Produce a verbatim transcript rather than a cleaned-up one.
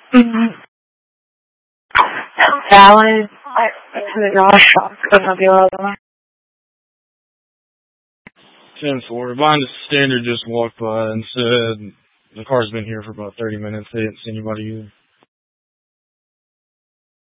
Mm-hmm. Valid. I had a jaw shock. Could not be allowed on. ten four. Behind the standard just walked by and said the car's been here for about thirty minutes. They didn't see anybody either.